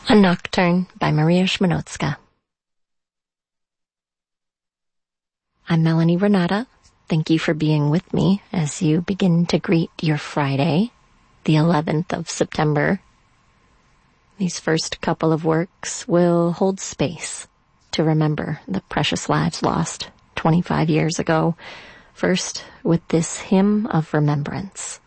A Nocturne by Maria Szmanowska. I'm Melanie Renata. Thank you for being with me as you begin to greet your Friday, the 11th of September. These first couple of works will hold space to remember the precious lives lost 25 years ago. First, with this hymn of remembrance.